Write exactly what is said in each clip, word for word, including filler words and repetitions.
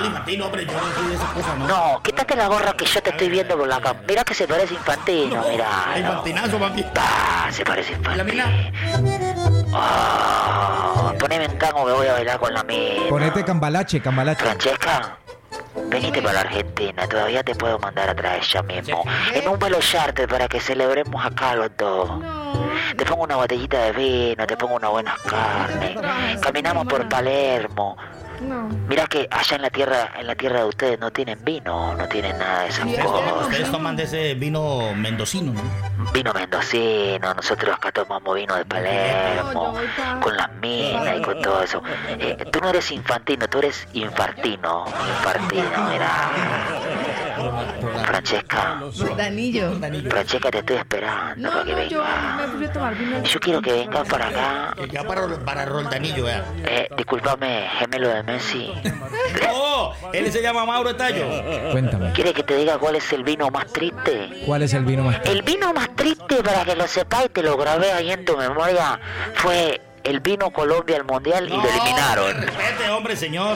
Infantino, hombre, yo no soy de esas cosas, ¿no? No, quítate la gorra que yo te estoy viendo por la cama. Mira que se parece Infantino, No, mira. Infantinazo, papi. Ah, se parece Infantino. ¿La mina? Oh, poneme en tango que voy a bailar con la mina. Ponete cambalache, cambalache. Francesca, venite para la Argentina, todavía te puedo mandar a traer ya mismo. En un vuelo charter para que celebremos acá los dos. Te pongo una botellita de vino, te pongo una buena carne. Caminamos por Palermo. No. Mira que allá en la tierra, en la tierra de ustedes no tienen vino, no tienen nada de esas Sí, cosas. Ustedes toman de ese vino mendocino, ¿no? Vino mendocino, nosotros acá tomamos vino de Palermo, con las minas y con todo eso. Eh, tú no eres infantino, tú eres infartino, infartino, mira. Francesca, Danillo. Francesca, te estoy esperando No, para que no, yo vengas. me fui a tomar vino. Yo quiero que vengas para acá. Que ya para, para Roldanillo, vea. Eh, discúlpame, gemelo de Messi. ¡Oh! Él se llama Mauro Tallo. Cuéntame, ¿Quieres que te diga cuál es el vino más triste? ¿cuál es el vino más? El vino más triste, para que lo sepáis, te lo grabé ahí en tu memoria, fue el vino Colombia al Mundial y lo eliminaron. Respete, hombre, señor.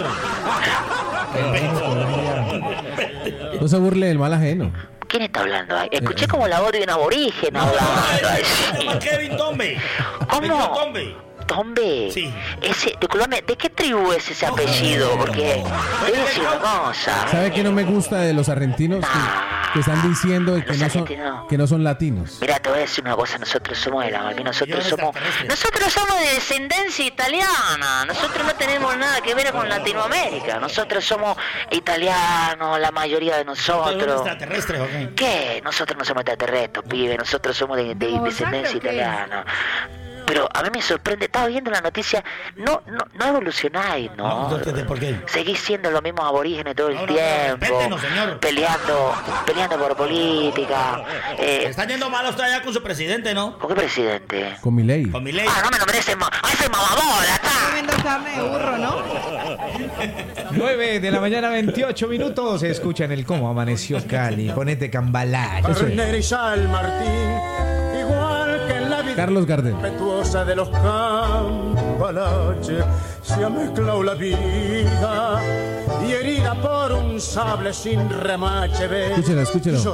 No se burle del mal ajeno. ¿Quién está hablando ahí? Escuché como la voz de un aborigen hablando ahí. Llama Kevin Tombe. ¿Cómo? Víctor Tombe. Tombe. Sí. Ese, disculpame, ¿de qué tribu es ese apellido? Porque te voy a decir una cosa. ¿Sabe qué no me gusta de los argentinos? Que, que están diciendo que Los no, son, argentinos. que no son latinos. Mira, te voy a decir una cosa, nosotros somos de la Malvinas, nosotros Ellos somos, extraterrestres. nosotros somos de descendencia italiana, nosotros no tenemos nada que ver con Latinoamérica, nosotros somos italianos, la mayoría de ¿Ustedes son nosotros. extraterrestres o qué? ¿Qué? Nosotros no somos extraterrestres, pibe, nosotros somos de, de ¿No descendencia sangre o qué? italiana. Pero a mí me sorprende, estaba viendo la noticia, no, no, no evolucionáis, ¿no? No, ¿de- ¿por qué? Seguís siendo los mismos aborígenes todo el No, no, no, tiempo, respétenos, señor. peleando, peleando por política. Eh, Está yendo mal usted allá con su presidente, ¿no? ¿Con qué presidente? Con mi ley. Con mi ley. Ah, no me lo mereces, ma ¡ay, soy mamabola, está! Comiendo carne de burro, ¿no? nueve de la mañana, veintiocho minutos. Se escucha en el Cómo Amaneció Cali. Ponete cambalache. Eso es. Carner y San Martín, igual que en la vida Carlos Gardel. impetuosa de los cambalaches, se ha mezclado la vida y herida por un sable sin remache. Ven, Escúchelo, escúchelo. yo